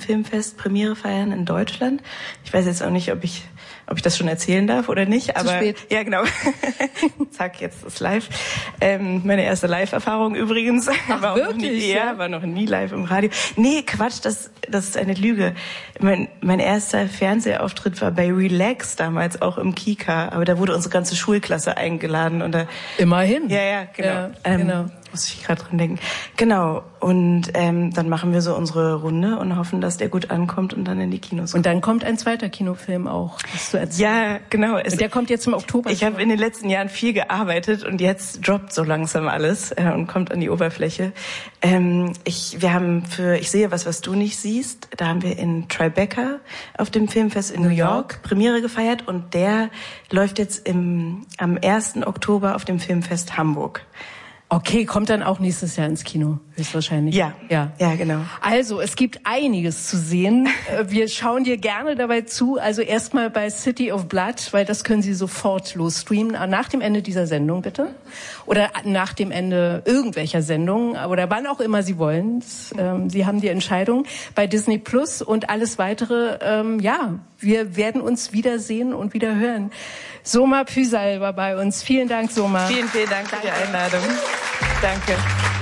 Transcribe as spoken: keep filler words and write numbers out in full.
Filmfest Premiere feiern in Deutschland. Ich weiß jetzt auch nicht, ob ich ob ich das schon erzählen darf oder nicht. Aber zu spät. Ja, genau. Zack, jetzt ist live. Ähm, meine erste Live-Erfahrung übrigens. Ach, war auch wirklich? Noch nie, ja, war noch nie live im Radio. Nee, Quatsch, das, das ist eine Lüge. Mein, mein erster Fernsehauftritt war bei Relax damals, auch im Kika. Aber da wurde unsere ganze Schulklasse eingeladen. Und da, Immerhin. Ja, ja, genau. Ja, ähm, genau. Muss ich gerade dran denken. Genau. Und ähm, dann machen wir so unsere Runde und hoffen, dass der gut ankommt und dann in die Kinos kommt. Und dann kommt ein zweiter Kinofilm auch, das du erzählst. Ja, genau. Und der kommt jetzt im Oktober. Ich habe in den letzten Jahren viel gearbeitet und jetzt droppt so langsam alles äh, und kommt an die Oberfläche. Ähm, ich, wir haben für Ich sehe was, was du nicht siehst, da haben wir in Tribeca auf dem Filmfest in New York Premiere gefeiert und der läuft jetzt im, am ersten Oktober auf dem Filmfest Hamburg. Okay, kommt dann auch nächstes Jahr ins Kino, höchstwahrscheinlich. Ja, ja, ja, genau. Also, es gibt einiges zu sehen. Wir schauen dir gerne dabei zu. Also erstmal bei City of Blood, weil das können Sie sofort losstreamen. Nach dem Ende dieser Sendung, bitte. Oder nach dem Ende irgendwelcher Sendung. Oder wann auch immer Sie wollen. Sie haben die Entscheidung. Bei Disney Plus und alles weitere, ähm, ja, wir werden uns wiedersehen und wieder hören. Soma Püsal war bei uns. Vielen Dank, Soma. Vielen, vielen Dank für die Einladung. Danke.